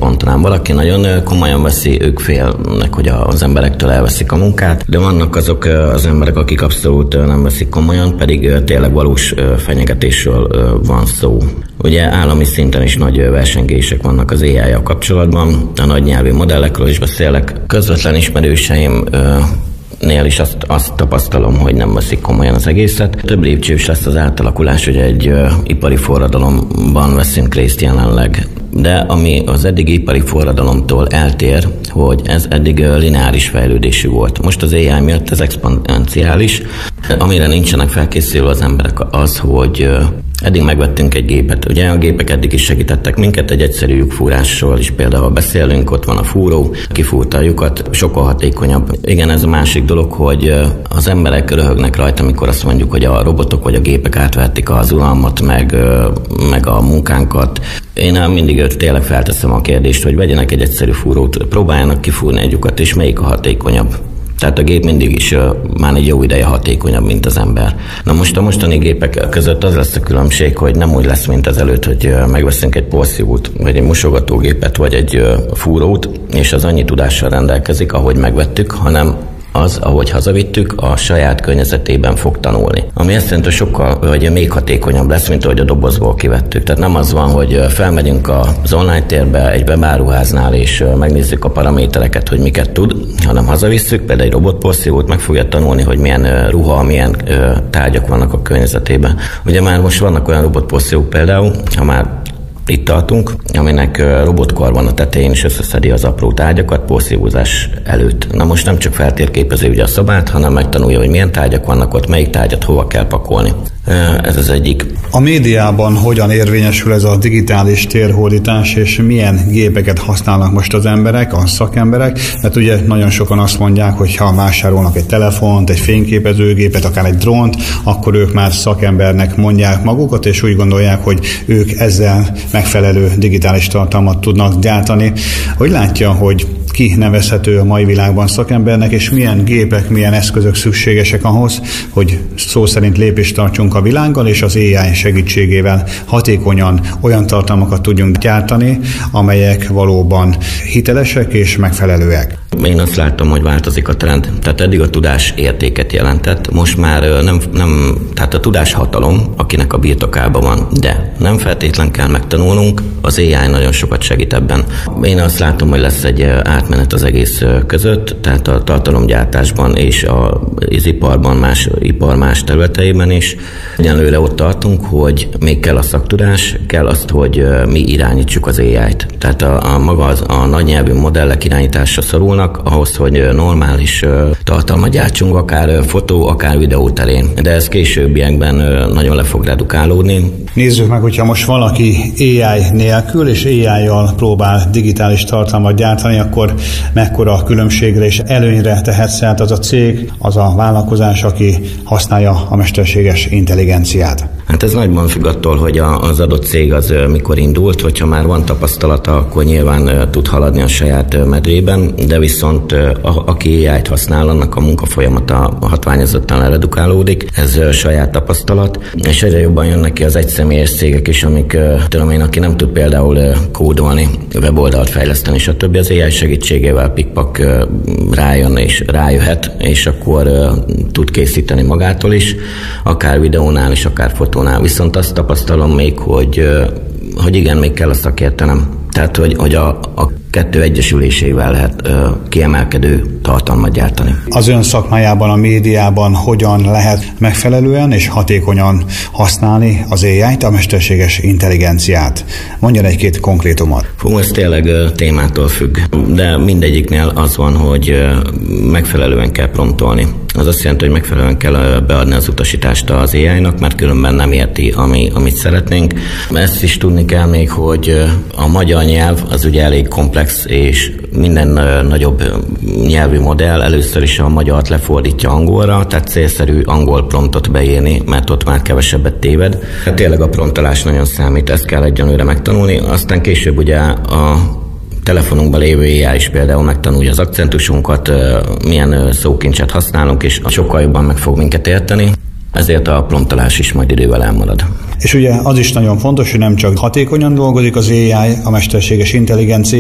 összebontanám. Valaki nagyon komolyan veszi, ők félnek, hogy az emberektől elveszik a munkát, de vannak azok az emberek, akik abszolút nem veszik komolyan, pedig tényleg valós fenyegetésről van szó. Ugye állami szinten is nagy versengések vannak az AI-jal kapcsolatban, a nagy nyelvi modellekről is beszélek. Közvetlen ismerőseim nél is azt tapasztalom, hogy nem veszik komolyan az egészet. Több lépcsős lesz az átalakulás, hogy egy ipari forradalomban veszünk részt jelenleg. De ami az eddigi ipari forradalomtól eltér, hogy ez eddig lineáris fejlődésű volt. Most az AI miatt ez exponenciális. Amire nincsenek felkészülve az emberek az, hogy eddig megvettünk egy gépet. Ugye a gépek eddig is segítettek minket, egy egyszerű lyukfúrásról is például beszélünk, ott van a fúró, kifúrta a lyukat, sokkal hatékonyabb. Igen, ez a másik dolog, hogy az emberek röhögnek rajta, amikor azt mondjuk, hogy a robotok vagy a gépek átvették az uralmat, meg a munkánkat. Én mindig tényleg felteszem a kérdést, hogy vegyenek egy egyszerű fúrót, próbáljanak kifúrni egy lyukat, és melyik a hatékonyabb. Tehát a gép mindig is már egy jó ideje hatékonyabb, mint az ember. Na most a mostani gépek között az lesz a különbség, hogy nem úgy lesz, mint ezelőtt, hogy megveszünk egy porszívót, vagy egy mosogatógépet, vagy egy fúrót, és az annyi tudással rendelkezik, ahogy megvettük, hanem az, ahogy hazavittük, a saját környezetében fog tanulni. Ami azt jelenti, hogy sokkal, vagy még hatékonyabb lesz, mint ahogy a dobozból kivettük. Tehát nem az van, hogy felmegyünk az online térbe egy webáruháznál, és megnézzük a paramétereket, hogy miket tud, hanem hazavisszük, például egy robotporszívót, meg fogja tanulni, hogy milyen ruha, milyen tárgyak vannak a környezetében. Ugye már most vannak olyan robotporszívók például, ha már itt tartunk, aminek robotkar van a tetején, és összeszedi az apró tárgyakat porszívózás előtt. Na most nem csak feltérképezi ugye a szobát, hanem megtanulja, hogy milyen tárgyak vannak ott, melyik tárgyat hova kell pakolni. Ez az egyik. A médiában hogyan érvényesül ez a digitális térhódítás, és milyen gépeket használnak most az emberek, a szakemberek? Mert ugye nagyon sokan azt mondják, hogy ha vásárolnak egy telefont, egy fényképezőgépet, akár egy drónt, akkor ők már szakembernek mondják magukat, és úgy gondolják, hogy ők ezzel megfelelő digitális tartalmat tudnak gyártani. Hogy látja, hogy ki nevezhető a mai világban szakembernek, és milyen gépek, milyen eszközök szükségesek ahhoz, hogy szó szerint lépést tartsunk a világgal, és az AI segítségével hatékonyan olyan tartalmakat tudjunk gyártani, amelyek valóban hitelesek és megfelelőek. Én azt látom, hogy változik a trend. Tehát eddig a tudás értéket jelentett, most már nem tehát a tudás hatalom, akinek a birtokában van, de nem feltétlen kell megtanulnunk, az AI nagyon sokat segít ebben. Én azt látom, hogy lesz egy átmenet az egész között, tehát a tartalomgyártásban és az iparban, más területeiben is. Egyenlőre ott tartunk, hogy még kell a szaktudás, kell azt, hogy mi irányítsuk az AI-t. Tehát a nagy nyelvű modellek irányításra szorulnak, ahhoz, hogy normális tartalmat gyártsunk, akár fotó, akár videó terén. De ez későbbiekben nagyon le fog redukálódni. Nézzük meg, hogyha most valaki AI nélkül és AI-jal próbál digitális tartalmat gyártani, akkor mekkora különbségre és előnyre tehet szert az a cég, az a vállalkozás, aki használja a mesterséges intelligenciát? Hát ez nagyban függ attól, hogy az adott cég az mikor indult, hogyha már van tapasztalata, akkor nyilván tud haladni a saját medrében, de viszont aki AI-t használ, annak a munkafolyamata hatványozottan leredukálódik, ez saját tapasztalat, és egyre jobban jönnek ki az egyszemélyes cégek is, amik, aki nem tud például kódolni, weboldalt fejleszteni, stb. Az AI segítségével pikpak rájön és rájöhet, és akkor tud készíteni magától is, akár videónál is, akár fotónál. Viszont azt tapasztalom még, hogy igen, még kell a szakértelem. Tehát, hogy a kettő egyesülésével lehet kiemelkedő tartalmat gyártani. Az ön szakmájában, a médiában hogyan lehet megfelelően és hatékonyan használni az AI-t, a mesterséges intelligenciát? Mondjon egy-két konkrétumot. Ez tényleg témától függ, de mindegyiknél az van, hogy megfelelően kell promptolni. Az azt jelenti, hogy megfelelően kell beadni az utasítást az AI-nak, mert különben nem érti, amit szeretnénk. Ezt is tudni kell még, hogy a magyar nyelv az ugye elég komplex, és minden nagyobb nyelvű modell először is a magyart lefordítja angolra, tehát célszerű angol promptot beírni, mert ott már kevesebbet téved. Tényleg a promptolás nagyon számít, ezt kell egyenlőre megtanulni, aztán később ugye a telefonunkban lévő AI is például megtanulja az akcentusunkat, milyen szókincset használunk, és sokkal jobban meg fog minket érteni. Ezért a promptolás is majd idővel elmarad. És ugye az is nagyon fontos, hogy nem csak hatékonyan dolgozik az AI, a mesterséges intelligencia,